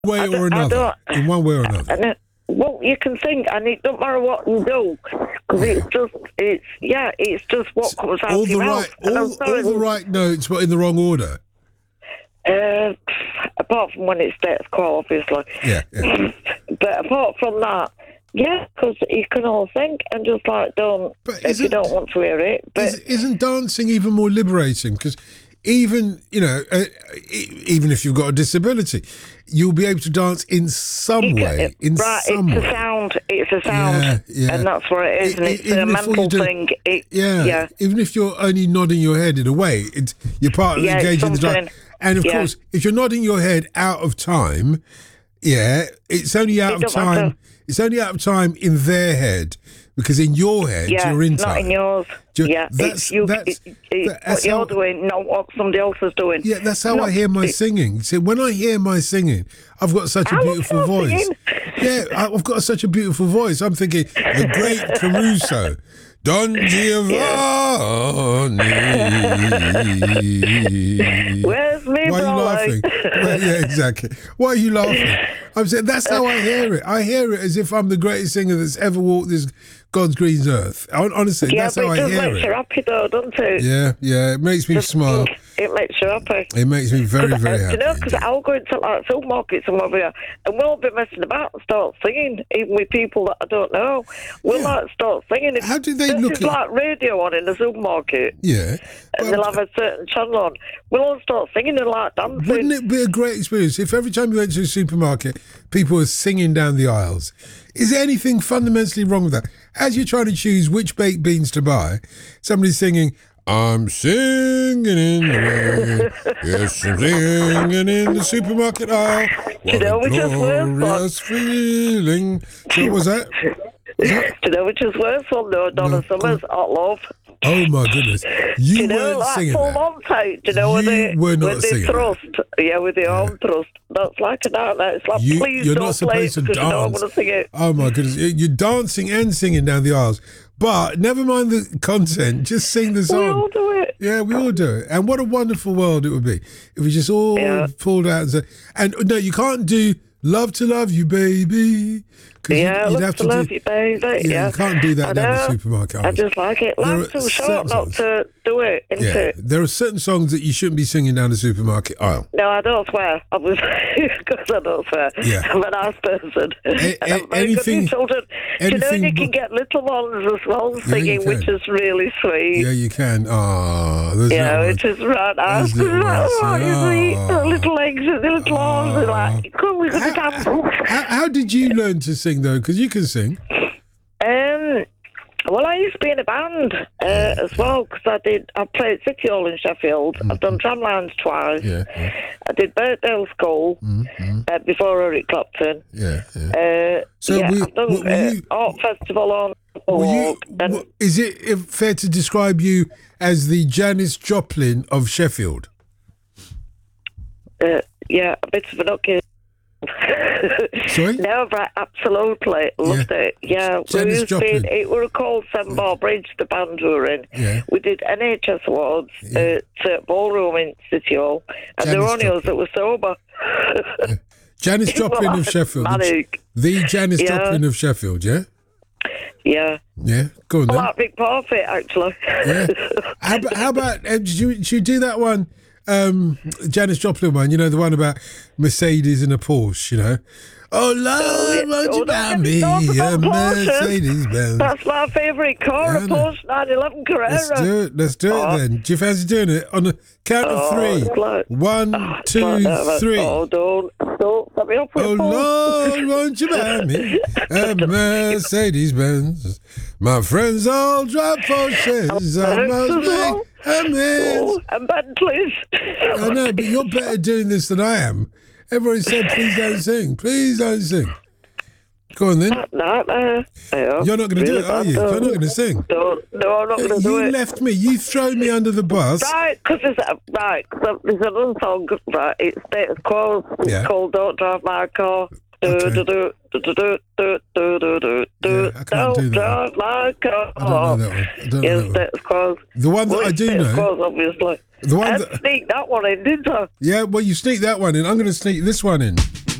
way or another. In one way or another. Well, you can sing, and it don't matter what you do, because it's just what comes out of your mouth. All the right notes, but in the wrong order. Apart from when it's status quo, obviously. Yeah. But apart from that, yeah, because you can all sing and just if you don't want to hear it. But isn't dancing even more liberating? Because even if you've got a disability, you'll be able to dance in some way. It's a sound. And that's what it is. And it's a mental thing. Even if you're only nodding your head in a way, you're part of engaging in the dance. And of course, if you're nodding your head out of time, it's only out of time. It's only out of time in their head, because in your head you're in time. Not in yours. It's what you're doing, not what somebody else is doing. Yeah, that's how I hear my singing. See, when I hear my singing, I've got such a beautiful voice. Singing? Yeah, I've got such a beautiful voice. I'm thinking the great Caruso. Don Giovanni. Where's me, Why are you laughing? Yeah, exactly. Why are you laughing? I'm saying that's how I hear it. I hear it as if I'm the greatest singer that's ever walked this God's green earth. Honestly, that's how I hear it. Yeah, but it does make you happy though, doesn't it? Yeah. It makes me smile. It makes you happy. It makes me very, very happy. You know, because I'll go into supermarkets and over and we'll be messing about and start singing, even with people that I don't know. We'll start singing. How do they look at... like radio on in the supermarket. Yeah. And they'll have a certain channel on. We'll all start singing and dancing. Wouldn't it be a great experience if every time you went to a supermarket, people were singing down the aisles? Is there anything fundamentally wrong with that? As you're trying to choose which baked beans to buy, somebody's singing, I'm singing in the rain, yes, I'm singing in the supermarket aisle. What a glorious feeling. So what was that? Do you know which is worse one though? Donna Summers, Hot Love. Oh my goodness. You weren't singing full that. Monty, do you know, were not singing thrust. That. Yeah, with the arm thrust. That's like a nightmare. It's like, please you're don't not play supposed it to because you know I'm dance. going to sing it. Oh my goodness. You're dancing and singing down the aisles. But never mind the content, just sing the song. We all do it. Yeah, we all do it. And what a wonderful world it would be if we just all pulled out and said, and no, you can't do Love to Love You, Baby. Yeah, Love to Love You, Baby. Yeah, you can't do that down the supermarket. I just like it. Life's too short not to do it, isn't it? There are certain songs that you shouldn't be singing down the supermarket aisle. No, I don't swear, obviously, because I don't swear. Yeah. I'm a nice person. Anything, children. You know, you can get little ones as well singing, which is really sweet. Yeah, you can. Which is right nice. Little legs and the little arms are like, come, we're going to dance. How did you learn to sing, though? Because you can sing. Well, I used to be in a band as well, because I played City Hall in Sheffield. I've done Tramlines twice. I did Birkdale School before Eric Clapton. I've done Art Festival on Walk. Is it fair to describe you as the Janis Joplin of Sheffield? A bit of an okay. Sorry? No, right, absolutely. Loved it. Yeah, it were called Seven Bar Bridge, the band we were in. Yeah. We did NHS Awards at Ballroom in City Hall, and there were only us that were sober. Janis Joplin of Sheffield. The Janis Joplin of Sheffield, yeah? Yeah. Yeah, go on then. I like Big Parfit, actually. Yeah. How about, did you do that one? Janis Joplin one, you know, the one about Mercedes and a Porsche, you know. Oh, Lord, won't you buy me a Mercedes Benz? That's my favourite car, a Porsche 911 Carrera. Let's do it then. Do you fancy doing it? On the count of three. 1, 2, 3. Oh, don't let me up with Oh, Lord, won't you buy me a Mercedes Benz? My friends all drive Porsches. I must make and Bentleys. I know, but you're better doing this than I am. Everybody said, please don't sing. Please don't sing. Go on then. You're not going to do it, are you? You're not going to sing. No, I'm not going to do it. You left me. You thrown me under the bus. Right, because there's another song, right, it's Status Quo. It's called Don't Drive My Car. I can't do Drive my car. I don't know that one. Yes, Status Quo. The one that I do know. Status Quo, obviously. The one I sneaked that one in, didn't I? Yeah, well, you sneak that one in. I'm going to sneak this one in.